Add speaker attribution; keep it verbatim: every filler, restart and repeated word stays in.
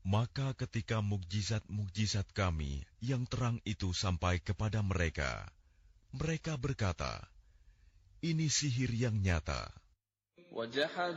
Speaker 1: Maka ketika mukjizat-mukjizat kami yang terang itu sampai kepada mereka, mereka berkata, ini sihir yang nyata.